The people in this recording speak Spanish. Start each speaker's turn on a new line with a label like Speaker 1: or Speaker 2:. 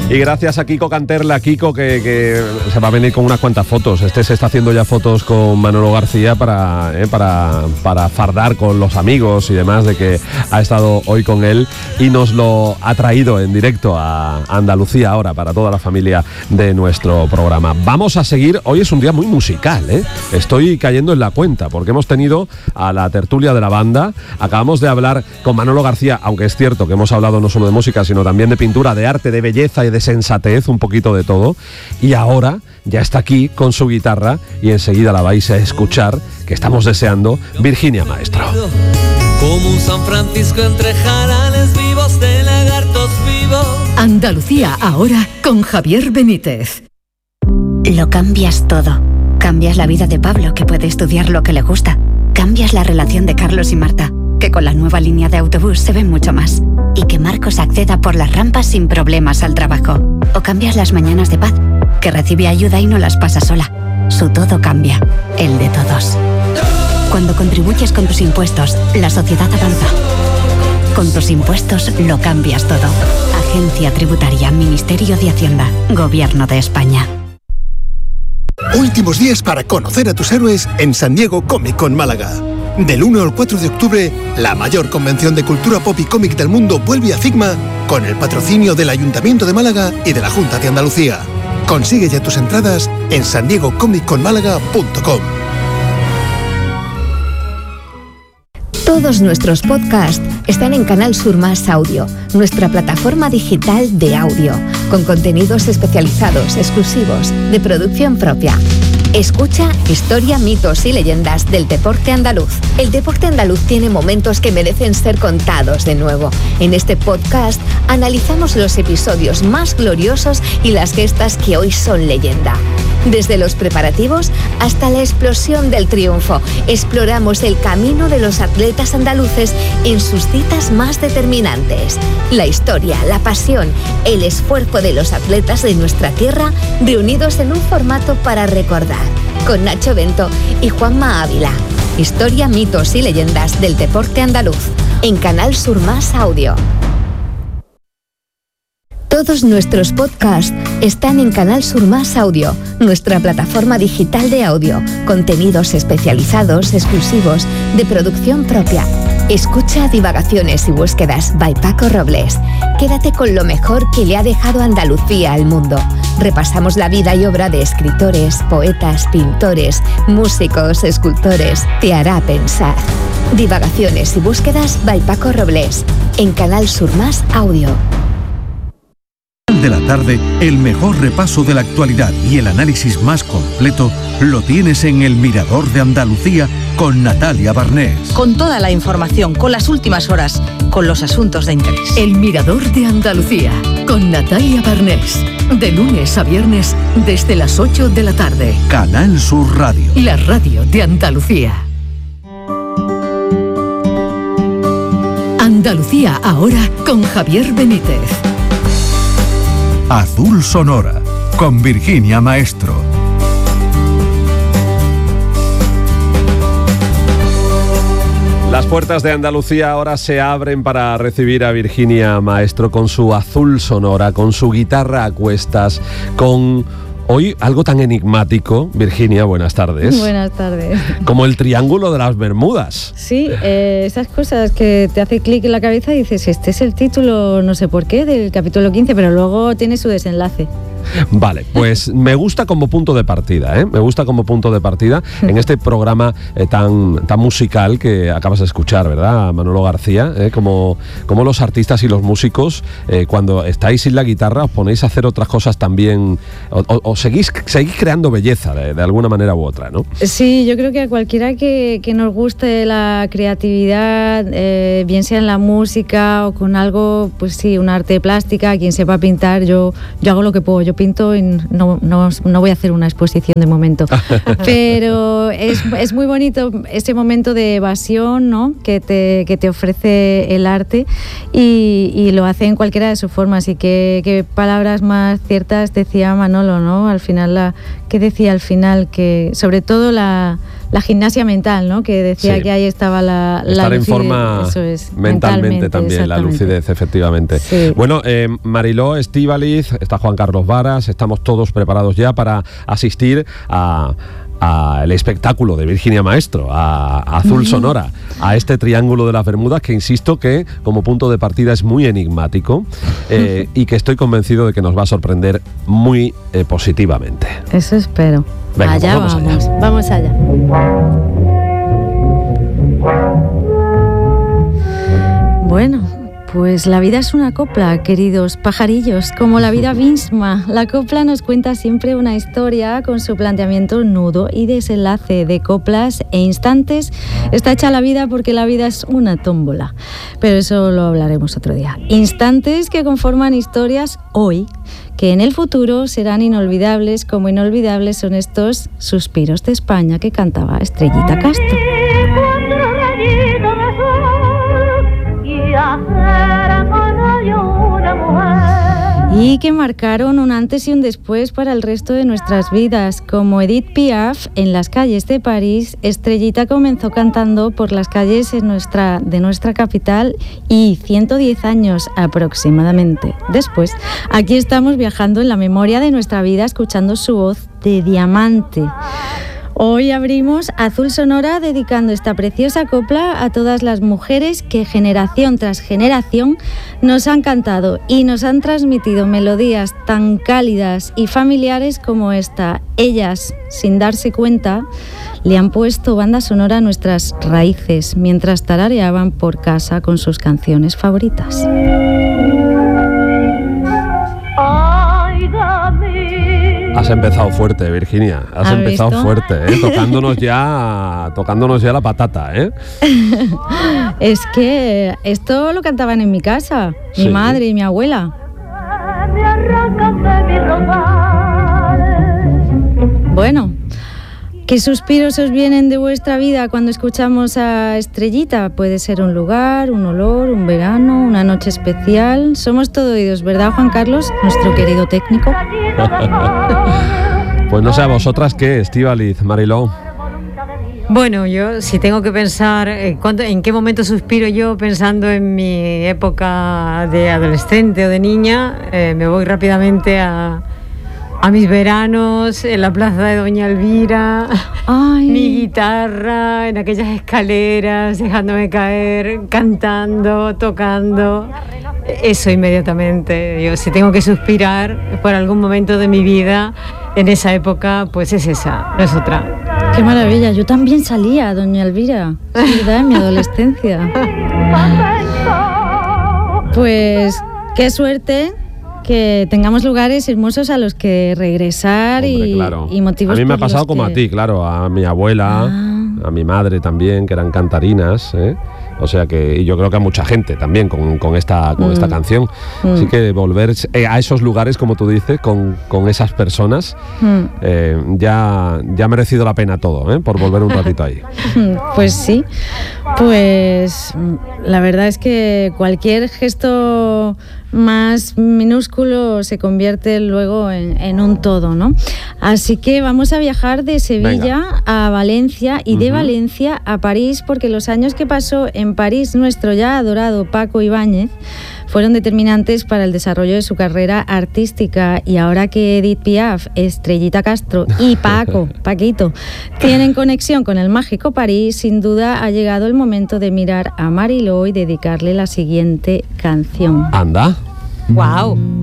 Speaker 1: Y gracias a Kiko Canterla, Kiko que se va a venir con unas cuantas fotos. Se está haciendo ya fotos con Manolo García para fardar con los amigos y demás, de que ha estado hoy con él y nos lo ha traído en directo a Andalucía ahora para toda la familia de nuestro programa. Vamos a seguir, hoy es un día muy musical, estoy cayendo en la cuenta porque hemos tenido a la tertulia de la banda, acabamos de hablar con Manolo García, aunque es cierto que hemos hablado no solo de música sino también de pintura, de arte, de belleza y de sensatez, un poquito de todo, y ahora ya está aquí con su guitarra y enseguida la vais a escuchar, que estamos deseando, Virginia Maestro.
Speaker 2: Como un San Francisco entre jarales vivos de lagartos vivos.
Speaker 3: Andalucía ahora con Javier Benítez.
Speaker 4: Lo cambias todo. Cambias la vida de Pablo, que puede estudiar lo que le gusta. Cambias la relación de Carlos y Marta, que con la nueva línea de autobús se ven mucho más. Y que Marcos acceda por las rampas sin problemas al trabajo. O cambias las mañanas de Paz, que recibe ayuda y no las pasa sola. Su todo cambia, el de todos. Cuando contribuyes con tus impuestos, la sociedad avanza. Con tus impuestos lo cambias todo. Agencia Tributaria, Ministerio de Hacienda, Gobierno de España.
Speaker 5: Últimos días para conocer a tus héroes en San Diego Comic Con Málaga. Del 1 al 4 de octubre, la mayor convención de cultura pop y cómic del mundo vuelve a Figma con el patrocinio del Ayuntamiento de Málaga y de la Junta de Andalucía. Consigue ya tus entradas en sandiegocomiccon.málaga.com.
Speaker 6: Todos nuestros podcasts están en Canal Sur Más Audio, nuestra plataforma digital de audio, con contenidos especializados, exclusivos, de producción propia. Escucha historia, mitos y leyendas del deporte andaluz. El deporte andaluz tiene momentos que merecen ser contados de nuevo. En este podcast analizamos los episodios más gloriosos y las gestas que hoy son leyenda. Desde los preparativos hasta la explosión del triunfo, exploramos el camino de los atletas andaluces en sus citas más determinantes. La historia, la pasión, el esfuerzo de los atletas de nuestra tierra reunidos en un formato para recordar. Con Nacho Bento y Juanma Ávila. Historia, mitos y leyendas del deporte andaluz. En Canal Sur Más Audio. Todos nuestros podcasts están en Canal Sur Más Audio, nuestra plataforma digital de audio, contenidos especializados, exclusivos, de producción propia. Escucha Divagaciones y Búsquedas by Paco Robles. Quédate con lo mejor que le ha dejado Andalucía al mundo. Repasamos la vida y obra de escritores, poetas, pintores, músicos, escultores. Te hará pensar. Divagaciones y Búsquedas by Paco Robles, en Canal Sur Más Audio.
Speaker 7: De la tarde, el mejor repaso de la actualidad y el análisis más completo lo tienes en El Mirador de Andalucía con Natalia Barnés.
Speaker 8: Con toda la información, con las últimas horas, con los asuntos de interés.
Speaker 3: El Mirador de Andalucía con Natalia Barnés. De lunes a viernes desde las 8 de la tarde.
Speaker 7: Canal Sur Radio.
Speaker 3: La radio de Andalucía. Andalucía ahora con Javier Benítez.
Speaker 7: Azul Sonora, con Virginia Maestro.
Speaker 1: Las puertas de Andalucía ahora se abren para recibir a Virginia Maestro con su Azul Sonora, con su guitarra a cuestas, con hoy algo tan enigmático. Virginia, buenas tardes.
Speaker 9: Buenas tardes.
Speaker 1: Como el Triángulo de las Bermudas.
Speaker 9: Sí, esas cosas que te hace clic en la cabeza y dices, este es el título, no sé por qué, del capítulo 15, pero luego tiene su desenlace.
Speaker 1: Vale, pues me gusta como punto de partida, me gusta como punto de partida en este programa tan musical que acabas de escuchar, ¿verdad, Manolo García? Como los artistas y los músicos, cuando estáis sin la guitarra, os ponéis a hacer otras cosas también, o seguís creando belleza de alguna manera u otra, ¿no?
Speaker 9: Sí, yo creo que a cualquiera que nos guste la creatividad, bien sea en la música o con algo, pues sí, una arte plástica, quien sepa pintar, yo hago lo que puedo. Yo pinto y no voy a hacer una exposición de momento, pero es muy bonito ese momento de evasión, ¿no? que te ofrece el arte y lo hace en cualquiera de sus formas. Y qué palabras más ciertas decía Manolo, ¿no? Al final, ¿qué decía al final? Que sobre todo la la gimnasia mental, ¿no? Que decía que ahí estaba la
Speaker 1: estar
Speaker 9: lucidez,
Speaker 1: en forma
Speaker 9: eso es,
Speaker 1: mentalmente también, la lucidez, efectivamente.
Speaker 9: Sí.
Speaker 1: Bueno, Mariló, Estíbaliz, está Juan Carlos Varas, estamos todos preparados ya para asistir al espectáculo de Virginia Maestro, a Azul Sonora, a este Triángulo de las Bermudas, que insisto que como punto de partida es muy enigmático y que estoy convencido de que nos va a sorprender muy positivamente.
Speaker 9: Eso espero.
Speaker 1: Venga,
Speaker 9: allá
Speaker 1: pues
Speaker 9: vamos allá. Bueno, pues la vida es una copla, queridos pajarillos, como la vida misma. La copla nos cuenta siempre una historia con su planteamiento, nudo y desenlace de coplas e instantes. Está hecha la vida porque la vida es una tómbola, pero eso lo hablaremos otro día. Instantes que conforman historias hoy, que en el futuro serán inolvidables, como inolvidables son estos suspiros de España que cantaba Estrellita Castro. Y que marcaron un antes y un después para el resto de nuestras vidas. Como Edith Piaf en las calles de París, Estrellita comenzó cantando por las calles de nuestra capital y 110 años aproximadamente después, aquí estamos viajando en la memoria de nuestra vida, escuchando su voz de diamante. Hoy abrimos Azul Sonora dedicando esta preciosa copla a todas las mujeres que generación tras generación nos han cantado y nos han transmitido melodías tan cálidas y familiares como esta. Ellas, sin darse cuenta, le han puesto banda sonora a nuestras raíces mientras tarareaban por casa con sus canciones favoritas.
Speaker 1: Has empezado fuerte, Virginia. Has empezado fuerte, tocándonos ya la patata, ¿eh?
Speaker 9: Es que esto lo cantaban en mi casa, mi madre y mi abuela. Bueno, ¿qué suspiros os vienen de vuestra vida cuando escuchamos a Estrellita? Puede ser un lugar, un olor, un verano, una noche especial. Somos todo oídos, ¿verdad, Juan Carlos, nuestro querido técnico?
Speaker 1: Pues no sé, ¿a vosotras qué, Estíbaliz, Mariló?
Speaker 10: Bueno, yo si tengo que pensar en qué momento suspiro yo pensando en mi época de adolescente o de niña, me voy rápidamente a mis veranos en la plaza de Doña Elvira. Ay. Mi guitarra en aquellas escaleras, dejándome caer, cantando, tocando. Eso inmediatamente. Yo si tengo que suspirar por algún momento de mi vida en esa época, pues es esa, no es otra.
Speaker 9: Qué maravilla, yo también salía a Doña Elvira, es verdad, en mi adolescencia. Pues qué suerte que tengamos lugares hermosos a los que regresar. Hombre,
Speaker 1: claro.
Speaker 9: Y motivos.
Speaker 1: A mí me ha pasado como a ti, claro, a mi abuela, a mi madre también, que eran cantarinas, ¿eh? O sea que y yo creo que a mucha gente también con esta canción. Así que volver a esos lugares, como tú dices, con esas personas, ya ha merecido la pena todo, ¿eh? Por volver un ratito ahí.
Speaker 9: Pues sí, pues la verdad es que cualquier gesto más minúsculo se convierte luego en un todo, ¿no? Así que vamos a viajar de Sevilla a Valencia y de Valencia a París, porque los años que pasó en París nuestro ya adorado Paco Ibáñez fueron determinantes para el desarrollo de su carrera artística, y ahora que Edith Piaf, Estrellita Castro y Paquito tienen conexión con el mágico París, sin duda ha llegado el momento de mirar a Mariló y dedicarle la siguiente canción.
Speaker 1: Anda.
Speaker 10: ¡Wow!